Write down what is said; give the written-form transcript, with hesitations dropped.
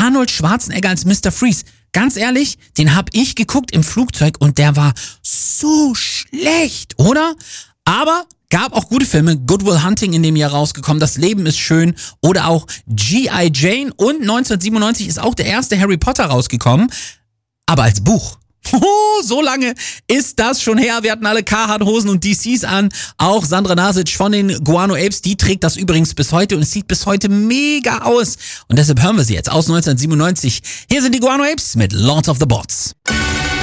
Arnold Schwarzenegger als Mr. Freeze. Ganz ehrlich, den hab ich geguckt im Flugzeug und der war so schlecht, oder? Aber gab auch gute Filme, Good Will Hunting in dem Jahr rausgekommen, Das Leben ist schön oder auch G.I. Jane und 1997 ist auch der erste Harry Potter rausgekommen, aber als Buch. So lange ist das schon her. Wir hatten alle Carhartt-Hosen und DCs an. Auch Sandra Nasic von den Guano Apes, die trägt das übrigens bis heute und es sieht bis heute mega aus. Und deshalb hören wir sie jetzt aus 1997. Hier sind die Guano Apes mit Lords of the Bots.